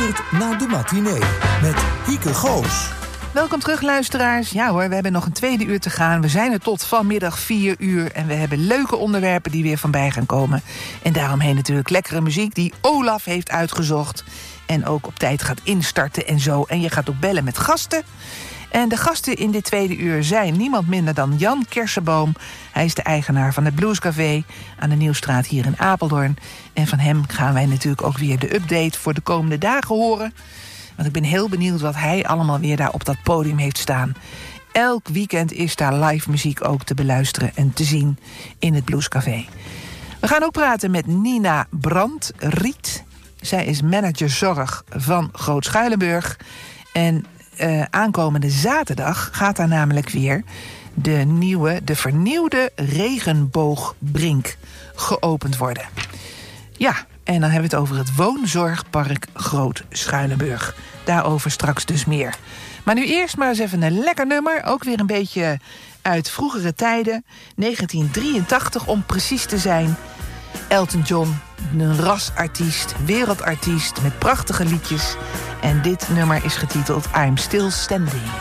luistert naar De Matinee met Hieke Goos. Welkom terug, luisteraars. Ja hoor, we hebben nog een tweede uur te gaan. We zijn er tot vanmiddag 4 uur. En we hebben leuke onderwerpen die weer voorbij gaan komen. En daaromheen natuurlijk lekkere muziek die Olaf heeft uitgezocht. En ook op tijd gaat instarten en zo. En je gaat ook bellen met gasten. En de gasten in dit tweede uur zijn niemand minder dan Jan Kersenboom. Hij is de eigenaar van het Bluescafé aan de Nieuwstraat hier in Apeldoorn. En van hem gaan wij natuurlijk ook weer de update voor de komende dagen horen. Want ik ben heel benieuwd wat hij allemaal weer daar op dat podium heeft staan. Elk weekend is daar live muziek ook te beluisteren en te zien in het Bluescafé. We gaan ook praten met Nina Brandriet. Zij is manager zorg van Groot Schuilenburg. En aankomende zaterdag gaat daar namelijk weer de vernieuwde regenboogbrink geopend worden. Ja, en dan hebben we het over het woonzorgpark Groot Schuilenburg. Daarover straks dus meer. Maar nu eerst maar eens even een lekker nummer. Ook weer een beetje uit vroegere tijden. 1983 om precies te zijn. Elton John, een rasartiest, wereldartiest met prachtige liedjes. En dit nummer is getiteld I'm Still Standing.